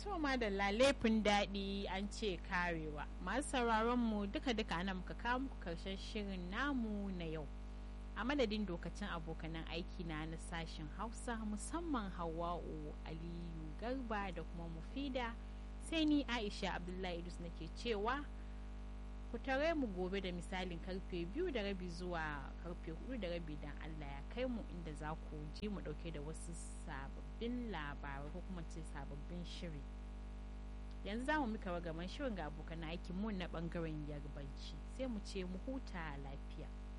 To madalla laifin daɗi an ce karewa. Masu sauraron mu duka-duka ana muka kawo muku karshen shirin namu na yau. A madadin dokacin abokanan aiki na sashen Hausa musamman Hawwa'u Aliyu Garba da kuma Mufida, sai ni Aisha Abdullahi Idris nake cewa ku tare mu gobe da misalin karfe 2:30 zuwa karfe 4:30 dan Allah ya kai mu, inda za ku ji mu dauke da wasu sababbin labarai ko kuma ce sababbin shiri. Yanzu za mu mika gaban shirin ga abokan aikin mu na bangaren yarbanci, sai mu ce mu huta lafiya.